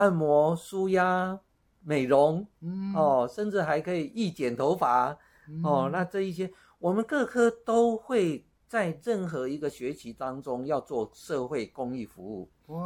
按摩、舒压、美容，甚至还可以易剪头发，那这一些我们各科都会在任何一个学期当中要做社会公益服务。